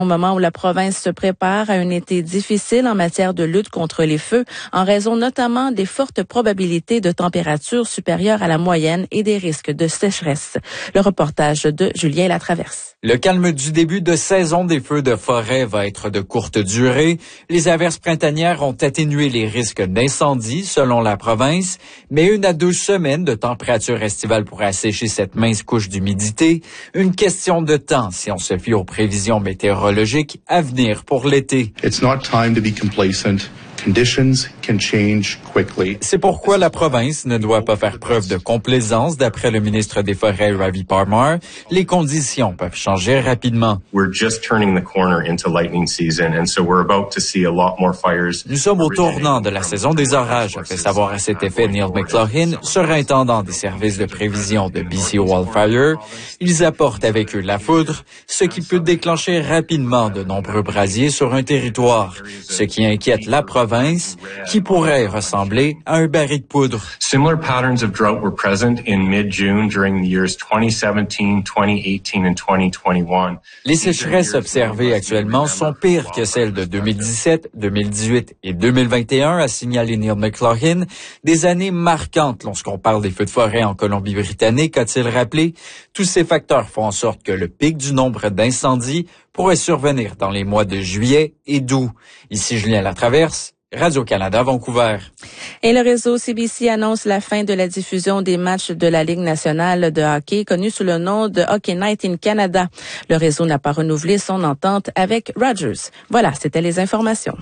Au moment où la province se prépare à un été difficile en matière de lutte contre les feux, en raison notamment des fortes probabilités de températures supérieures à la moyenne et des risques de sécheresse. Le reportage de Julien Latraverse. Le calme du début de saison des feux de forêt va être de courte durée. Les averses printanières ont atténué les risques d'incendie, selon la province, mais 1 à 2 semaines de température estivale pourraient assécher cette mince couche d'humidité. Une question de temps si on se fie aux prévisions météorologiques à venir pour l'été. It's not time to be complacent. Conditions can change quickly. C'est pourquoi la province ne doit pas faire preuve de complaisance, d'après le ministre des Forêts, Ravi Parmar. Les conditions peuvent changer rapidement. We're just turning the corner into lightning season, and so we're about to see a lot more fires. Nous sommes au tournant de la saison des orages, a fait savoir à cet effet Neil McLaughlin, surintendant des services de prévision de BC Wildfire. Ils apportent avec eux la foudre, ce qui peut déclencher rapidement de nombreux brasiers sur un territoire, ce qui inquiète la province, qui pourrait ressembler à un baril de poudre. Similar patterns of drought were present in mid-June during the years 2017, 2018 and 2021. Les sécheresses observées actuellement sont pires que celles de 2017, 2018 et 2021, a signalé Neil McLaughlin. Des années marquantes lorsqu'on parle des feux de forêt en Colombie-Britannique, a-t-il rappelé. Tous ces facteurs font en sorte que le pic du nombre d'incendies pourrait survenir dans les mois de juillet et d'août. Ici Julien Latraverse, Radio-Canada, Vancouver. Et le réseau CBC annonce la fin de la diffusion des matchs de la Ligue nationale de hockey, connue sous le nom de Hockey Night in Canada. Le réseau n'a pas renouvelé son entente avec Rogers. Voilà, c'était les informations.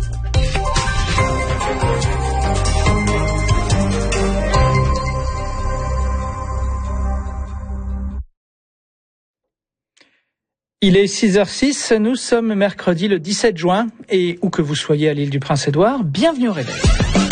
Il est 6h06, nous sommes mercredi le 17 juin et où que vous soyez à l'île du Prince-Édouard, bienvenue au réveil.